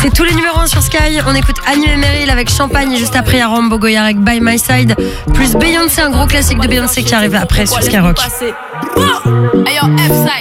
C'est tous les numéros 1 sur Sky. On écoute Annie et Meryl avec Champagne et juste après il y a Rambo Goyard avec By My Side. Plus Beyoncé, un gros classique de Beyoncé qui arrive après sur Skyrock. Hey yo, F-Side.